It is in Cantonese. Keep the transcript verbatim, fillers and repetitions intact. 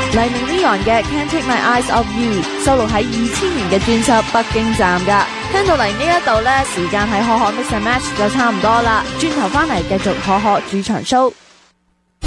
黎明 Leon 嘅 Can't Take My Eyes Off You 收錄喺二千年嘅專輯《北京站》噶。聽到嚟呢一度呢，時間喺可可 Mix and Match 就差唔多啦，轉頭翻嚟繼續可可主場 show。